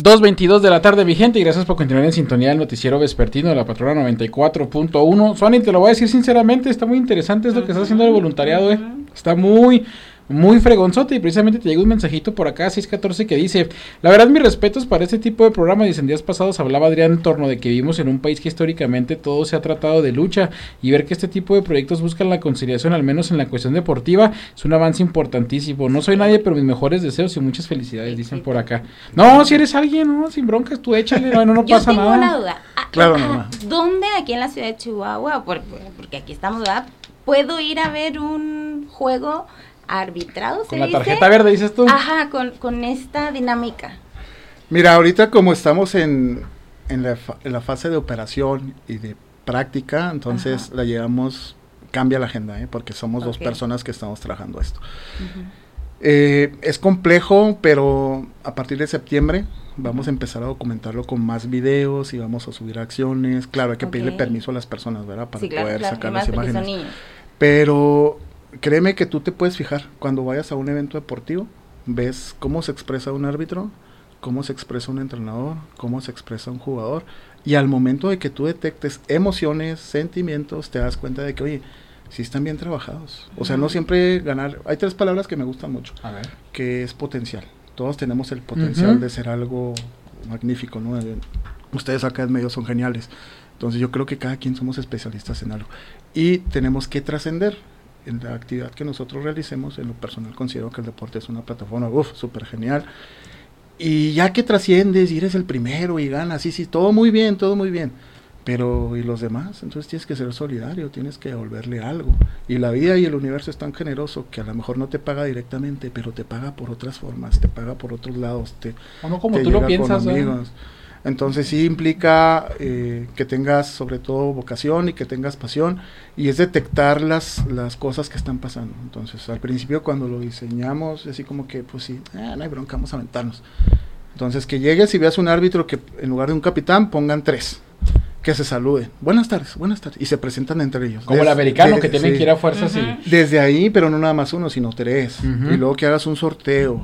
2:22 de la tarde, mi gente, y gracias por continuar en sintonía del noticiero vespertino de la Patrona 94.1. Suani, te lo voy a decir sinceramente, está muy interesante esto que estás haciendo de voluntariado, Está muy fregonzote, y precisamente te llega un mensajito por acá, 614, que dice: la verdad, mis respetos para este tipo de programa. Dicen, días pasados hablaba Adrián en torno de que vivimos en un país que históricamente todo se ha tratado de lucha, y ver que este tipo de proyectos buscan la conciliación, al menos en la cuestión deportiva, es un avance importantísimo. No soy nadie, pero mis mejores deseos y muchas felicidades, dicen por acá. No, si eres alguien, no, sin broncas, tú échale, no pasa nada. Yo tengo una duda. Claro, mamá. ¿Dónde aquí en la ciudad de Chihuahua, porque aquí estamos, ¿verdad?, puedo ir a ver un juego arbitrado? Con la tarjeta verde, dices tú. Ajá, con esta dinámica. Mira, ahorita como estamos en la fase de operación y de práctica, entonces la llevamos, cambia la agenda, porque somos dos personas que estamos trabajando esto. Es complejo, pero a partir de septiembre vamos a empezar a documentarlo con más videos y vamos a subir acciones. Claro, hay que pedirle permiso a las personas, ¿verdad? Para poder sacar las imágenes. Pero créeme que tú te puedes fijar, cuando vayas a un evento deportivo, ves cómo se expresa un árbitro, cómo se expresa un entrenador, cómo se expresa un jugador, y al momento de que tú detectes emociones, sentimientos, te das cuenta de que, oye, sí están bien trabajados. O sea, no siempre ganar. Hay 3 palabras que me gustan mucho, que es potencial. Todos tenemos el potencial de ser algo magnífico, ¿no? Ustedes acá en medio son geniales. Entonces yo creo que cada quien somos especialistas en algo. Y tenemos que trascender. En la actividad que nosotros realicemos, en lo personal considero que el deporte es una plataforma, súper genial. Y ya que trasciendes y eres el primero y ganas, sí, todo muy bien. Pero, ¿y los demás? Entonces tienes que ser solidario, tienes que devolverle algo. Y la vida y el universo es tan generoso que a lo mejor no te paga directamente, pero te paga por otras formas, te paga por otros lados. No como tú lo piensas, Entonces sí implica que tengas sobre todo vocación y que tengas pasión, y es detectar las cosas que están pasando. Entonces al principio cuando lo diseñamos, así como que pues sí, no hay bronca, vamos a aventarnos. Entonces que llegues y veas un árbitro que en lugar de un capitán pongan 3, que se saluden, buenas tardes, y se presentan entre ellos. Como el americano que tienen que ir a fuerzas desde ahí, pero no nada más uno, sino 3, y luego que hagas un sorteo,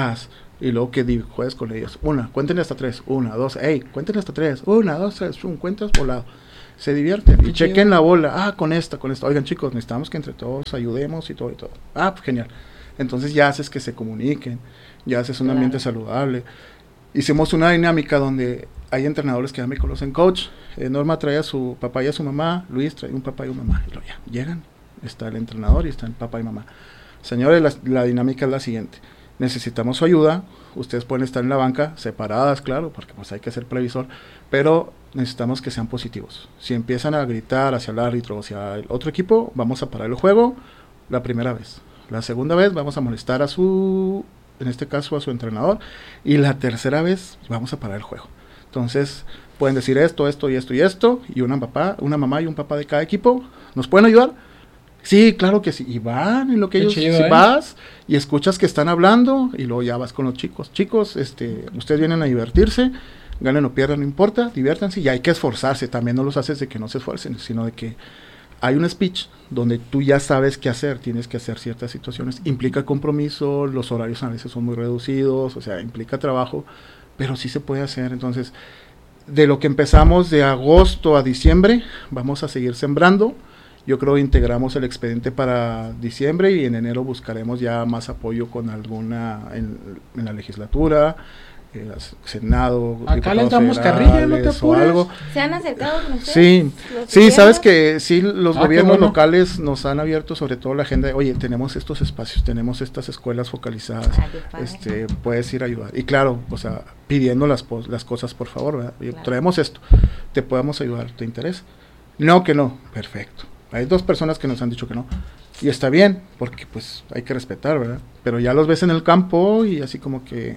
y luego que juegues con ellos. Cuéntenle hasta 3, 1, 2, cuéntenle hasta 3, 1, 2, 3, cuentas volado. Se divierten y chequen la bola, con esta. Oigan, chicos, necesitamos que entre todos ayudemos y todo. Pues genial. Entonces ya haces que se comuniquen, ya haces un ambiente saludable. Hicimos una dinámica donde hay entrenadores que ya me conocen, coach. Norma trae a su papá y a su mamá, Luis trae un papá y una mamá. Y luego ya llegan, está el entrenador y está el papá y mamá. Señores, la dinámica es la siguiente. Necesitamos su ayuda, ustedes pueden estar en la banca, separadas, claro, porque pues hay que ser previsor, pero necesitamos que sean positivos. Si empiezan a gritar hacia el árbitro o hacia el otro equipo, vamos a parar el juego la primera vez. La segunda vez vamos a molestar en este caso a su entrenador, y la tercera vez vamos a parar el juego. Entonces, pueden decir esto, y una mamá y un papá de cada equipo, ¿nos pueden ayudar? Sí, claro que sí, y van en lo que ellos, vas y escuchas que están hablando, y luego ya vas con los chicos, ustedes vienen a divertirse, ganen o pierdan, no importa, diviértanse, y hay que esforzarse, también no los haces de que no se esfuercen, sino de que hay un speech donde tú ya sabes qué hacer, tienes que hacer ciertas situaciones, implica compromiso, los horarios a veces son muy reducidos, o sea, implica trabajo, pero sí se puede hacer. Entonces, de lo que empezamos de agosto a diciembre, vamos a seguir sembrando. Yo creo que integramos el expediente para diciembre, y en enero buscaremos ya más apoyo con alguna en la legislatura, Senado, acá les damos carrilla, no te apures. Algo. ¿Se han acercado con ustedes? Sí, sabes que sí, los gobiernos locales nos han abierto sobre todo la agenda de, oye, tenemos estos espacios, tenemos estas escuelas focalizadas, puedes ir a ayudar. Y claro, o sea, pidiendo las cosas, por favor, ¿verdad? Claro. Traemos esto, te podemos ayudar, ¿te interesa? No, que no, perfecto. Hay 2 personas que nos han dicho que no, y está bien, porque pues hay que respetar, ¿verdad? Pero ya los ves en el campo y así como que,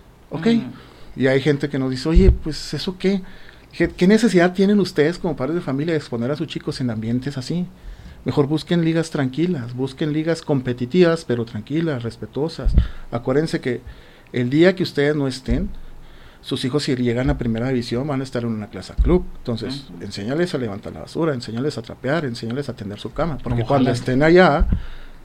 y hay gente que nos dice, oye, pues ¿eso qué? ¿Qué necesidad tienen ustedes como padres de familia de exponer a sus chicos en ambientes así? Mejor busquen ligas tranquilas, busquen ligas competitivas, pero tranquilas, respetuosas. Acuérdense que el día que ustedes no estén, sus hijos, si llegan a primera división, van a estar en una clase club. Entonces, enséñales a levantar la basura, enséñales a trapear, enséñales a tender su cama, porque cuando estén allá,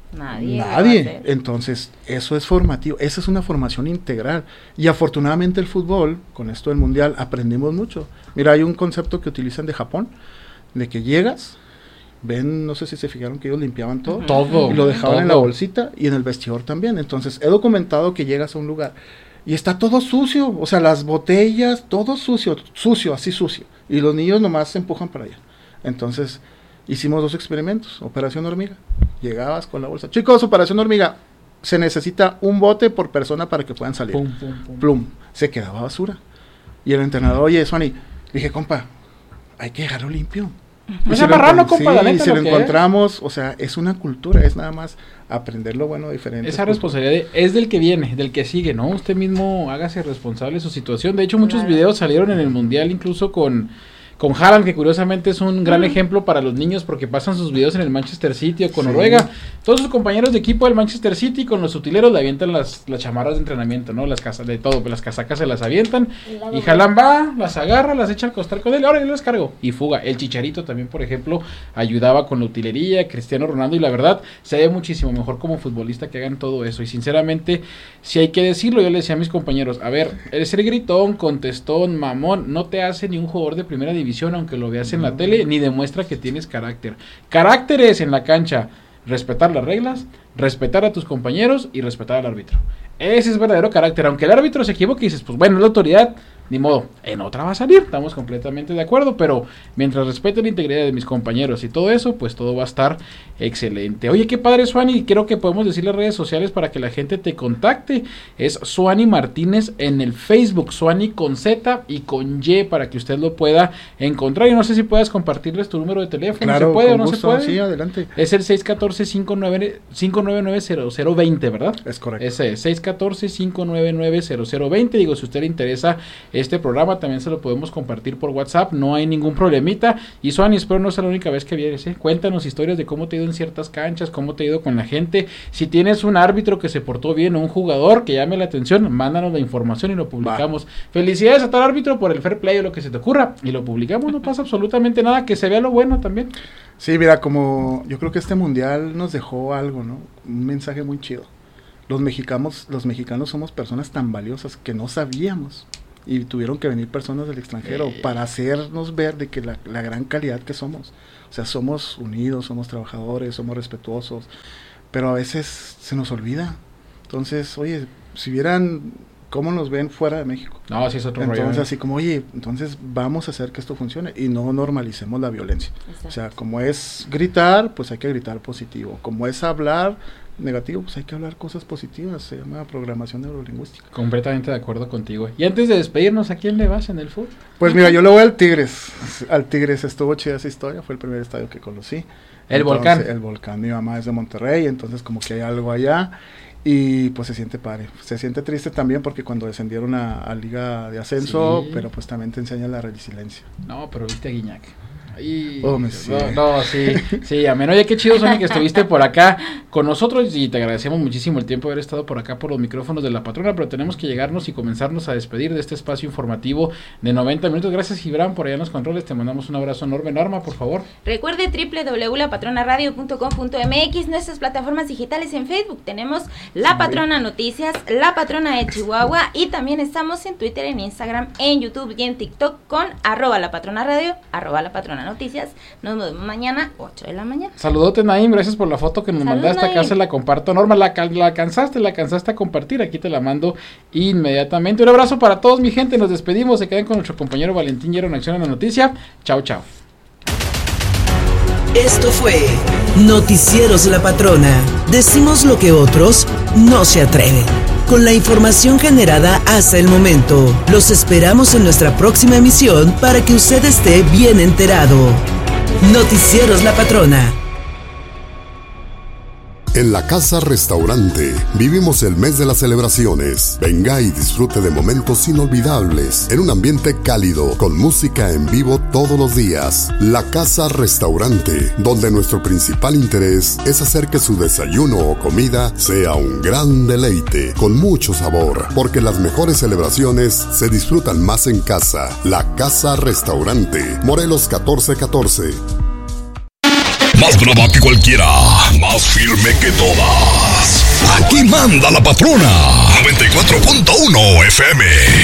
Nadie. Entonces, eso es formativo, esa es una formación integral. Y afortunadamente el fútbol, con esto del mundial, aprendimos mucho. Mira, hay un concepto que utilizan de Japón, de que llegas, ven, no sé si se fijaron que ellos limpiaban todo. Y lo dejaban en la bolsita y en el vestidor también. Entonces, he documentado que llegas a un lugar y está todo sucio, o sea, las botellas, todo sucio, así sucio. Y los niños nomás se empujan para allá. Entonces, hicimos 2 experimentos. Operación hormiga. Llegabas con la bolsa. Chicos, operación hormiga. Se necesita un bote por persona para que puedan salir. Plum. Se quedaba basura. Y el entrenador, oye, Suani, dije, compa, hay que dejarlo limpio. No se amarrarlo, compa, la neta, si lo encontramos, o sea, es una cultura, es nada más aprender lo bueno diferente. Esa responsabilidad es del que viene, del que sigue, ¿no? Usted mismo hágase responsable de su situación. De hecho, muchos videos salieron en el Mundial, incluso con Haaland, que curiosamente es un gran ejemplo para los niños porque pasan sus videos en el Manchester City o con Noruega. Todos sus compañeros de equipo del Manchester City con los utileros le avientan las chamarras de entrenamiento, ¿no? Las casacas se las avientan y Haaland va, las agarra, las echa al costal con él, ahora yo las cargo y fuga. El Chicharito también, por ejemplo, ayudaba con la utilería, Cristiano Ronaldo, y la verdad se ve muchísimo mejor como futbolista que hagan todo eso. Y sinceramente, si hay que decirlo, yo le decía a mis compañeros, a ver, el ser gritón, contestón, mamón, no te hace ni un jugador de primera división, aunque lo veas en la tele, ni demuestra que tienes carácter. Carácter es en la cancha respetar las reglas, respetar a tus compañeros y respetar al árbitro. Ese es verdadero carácter. Aunque el árbitro se equivoque y dices, pues bueno, es la autoridad, ni modo, en otra va a salir, estamos completamente de acuerdo, pero mientras respete la integridad de mis compañeros y todo eso, pues todo va a estar excelente. Oye, qué padre, Suani, creo que podemos decir las redes sociales para que la gente te contacte. Es Suani Martínez en el Facebook, Suani con Z y con Y, para que usted lo pueda encontrar. Y no sé si puedas compartirles tu número de teléfono. Claro, ¿se puede o no gusto, se puede? Sí, adelante. Es el 614-599-0020, ¿verdad? Es correcto. Ese es 614-599-0020. Digo, si a usted le interesa este programa, también se lo podemos compartir por WhatsApp, no hay ningún problemita. Y Suani, espero no sea la única vez que vienes, ¿eh? Cuéntanos historias de cómo te ha ido en ciertas canchas, cómo te ha ido con la gente. Si tienes un árbitro que se portó bien o un jugador que llame la atención, mándanos la información y lo publicamos. Felicidades a tal árbitro por el fair play o lo que se te ocurra, y lo publicamos, no pasa absolutamente nada, que se vea lo bueno también. Sí, mira, como yo creo que este mundial nos dejó algo, ¿no? Un mensaje muy chido. Los mexicanos somos personas tan valiosas que no sabíamos. Y tuvieron que venir personas del extranjero para hacernos ver de que la gran calidad que somos. O sea, somos unidos, somos trabajadores, somos respetuosos, pero a veces se nos olvida. Entonces, oye, si vieran cómo nos ven fuera de México. No, sí es otro rollo. Entonces, así como, oye, entonces vamos a hacer que esto funcione y no normalicemos la violencia. Exacto. O sea, como es gritar, pues hay que gritar positivo. Como es hablar negativo, pues hay que hablar cosas positivas. Se llama programación neurolingüística. Completamente de acuerdo contigo. Y antes de despedirnos, ¿a quién le vas en el fútbol? Pues mira, yo le voy al Tigres. Al Tigres estuvo chida esa historia. Fue el primer estadio que conocí. Volcán. El Volcán. Mi mamá es de Monterrey, entonces como que hay algo allá. Y pues se siente padre. Se siente triste también porque cuando descendieron a Liga de Ascenso, sí, pero pues también te enseña la resiliencia. No, pero viste a Guiñac. Sí, amén. Oye, qué chido, Sony, que estuviste por acá con nosotros y te agradecemos muchísimo el tiempo de haber estado por acá por los micrófonos de La Patrona, pero tenemos que llegarnos y comenzarnos a despedir de este espacio informativo de 90 minutos. Gracias, Gibran, por allá en los controles. Te mandamos un abrazo enorme. Norma, por favor. Recuerde www.lapatronaradio.com.mx, nuestras plataformas digitales en Facebook. Tenemos La Patrona Noticias, La Patrona de Chihuahua, y también estamos en Twitter, en Instagram, en YouTube y en TikTok con @lapatronaradio, @lapatrona noticias. Nos vemos mañana, 8 de la mañana. Saludote, Naim, gracias por la foto que nos mandaste. Acá se la comparto. Norma, la alcanzaste a compartir, aquí te la mando inmediatamente. Un abrazo para todos, mi gente, nos despedimos, se quedan con nuestro compañero Valentín Hierro en Acción en la Noticia. Chao, chao. Esto fue Noticieros La Patrona. Decimos lo que otros no se atreven. Con la información generada hasta el momento, los esperamos en nuestra próxima emisión para que usted esté bien enterado. Noticieros La Patrona. En la Casa Restaurante vivimos el mes de las celebraciones. Venga y disfrute de momentos inolvidables en un ambiente cálido con música en vivo todos los días. La Casa Restaurante, donde nuestro principal interés es hacer que su desayuno o comida sea un gran deleite con mucho sabor, porque las mejores celebraciones se disfrutan más en casa. La Casa Restaurante, Morelos 1414. Más brava que cualquiera, más firme que todas. Aquí manda la patrona. 94.1 FM.